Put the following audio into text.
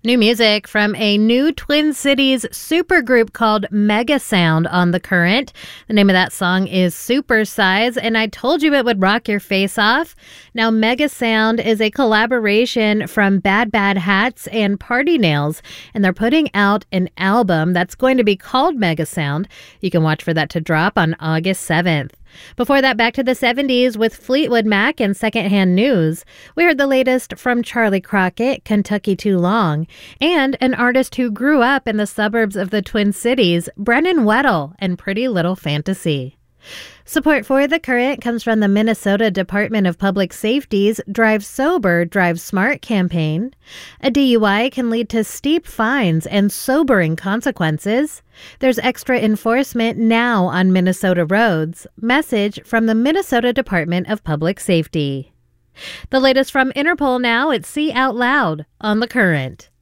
New music from a new Twin Cities supergroup called Mega Sound on The Current. The name of that song is Supersize, and I told you it would rock your face off. Now, Mega Sound is a collaboration from Bad Bad Hats and Party Nails, and they're putting out an album that's going to be called Mega Sound. You can watch for that to drop on August 7th. Before that, back to the 70s with Fleetwood Mac and Secondhand News. We heard the latest from Charlie Crockett, Kentucky Too Long, and an artist who grew up in the suburbs of the Twin Cities, Brennan Weddle, and Pretty Little Fantasy. Support for The Current comes from the Minnesota Department of Public Safety's Drive Sober, Drive Smart campaign. A DUI can lead to steep fines and sobering consequences. There's extra enforcement now on Minnesota roads. Message from the Minnesota Department of Public Safety. The latest from Interpol now at See Out Loud on The Current.